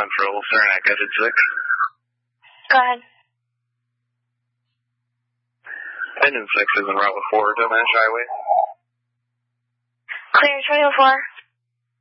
Central, Saranac, exit 6. Go ahead. Engine 6 is en route with 4 to Manchester Highway. Clear 2004.